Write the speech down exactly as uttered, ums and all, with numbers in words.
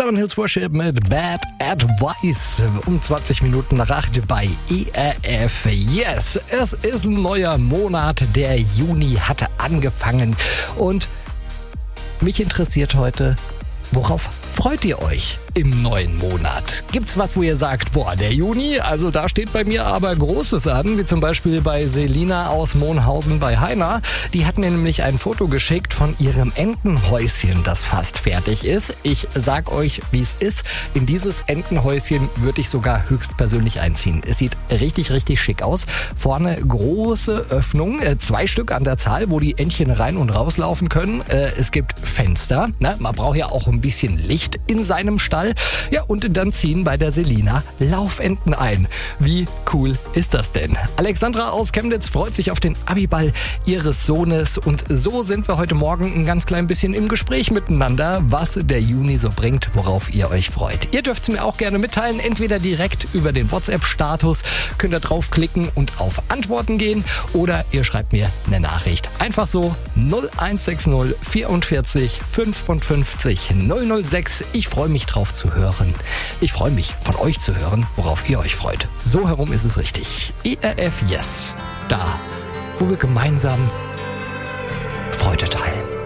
Seven Hills Worship mit Bad Advice um zwanzig Minuten nach acht bei E R F. Yes, es ist ein neuer Monat. Der Juni hatte angefangen und mich interessiert heute, worauf freut ihr euch im neuen Monat? Gibt's was, wo ihr sagt, boah, der Juni, also da steht bei mir aber Großes an, wie zum Beispiel bei Selina aus Monhausen bei Heiner. Die hat mir nämlich ein Foto geschickt von ihrem Entenhäuschen, das fast fertig ist. Ich sag euch, wie es ist. In dieses Entenhäuschen würde ich sogar höchstpersönlich einziehen. Es sieht richtig, richtig schick aus. Vorne große Öffnung, äh, zwei Stück an der Zahl, wo die Entchen rein und rauslaufen können. Äh, es gibt Fenster. Na, man braucht ja auch ein bisschen Licht in seinem Stall. Ja, und dann ziehen bei der Selina Laufenten ein. Wie cool ist das denn? Alexandra aus Chemnitz freut sich auf den Abiball ihres Sohnes und so sind wir heute Morgen ein ganz klein bisschen im Gespräch miteinander, was der Juni so bringt, worauf ihr euch freut. Ihr dürft es mir auch gerne mitteilen, entweder direkt über den WhatsApp-Status, könnt ihr draufklicken und auf Antworten gehen oder ihr schreibt mir eine Nachricht. Einfach so null eins sechs null vierundvierzig fünfundfünfzig null null sechs. Ich freue mich drauf zu hören. Ich freue mich, von euch zu hören, worauf ihr euch freut. So herum ist es richtig. E R F Yes. Da, wo wir gemeinsam Freude teilen.